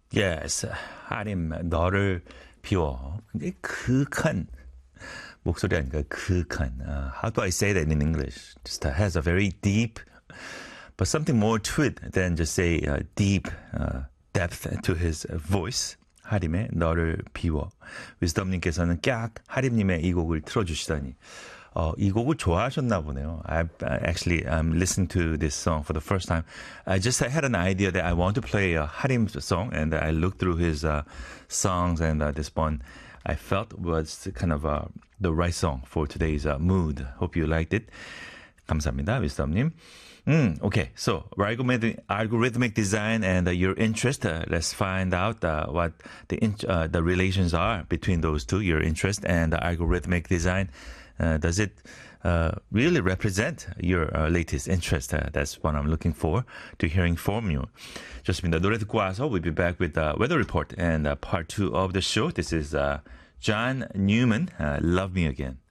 Yes, 하림 너를 비워. 굉장히 그윽한 목소리 아닌가? 그윽한. How do I say that in English? Just has a very deep, but something more to it than just say deep depth to his voice. 하림의 너를 비워. 위스덤님께서는 깍 하림님의 이 곡을 틀어주시다니. 이 곡을 좋아하셨나 보네요. I'm listening to this song for the first time. I had an idea that I want to play a Harim song, and I looked through his songs, and this one I felt was kind of the right song for today's mood. Hope you liked it. 감사합니다, wisdom님. Okay, so algorithmic design and your interest. Let's find out what the relations are between those two, your interest and algorithmic design. Does it really represent your latest interest? That's what I'm looking for to hearing from you. 좋습니다. 노래 듣고 와서 we'll be back with the weather report and part 2 of the show. This is John Newman, Love Me Again.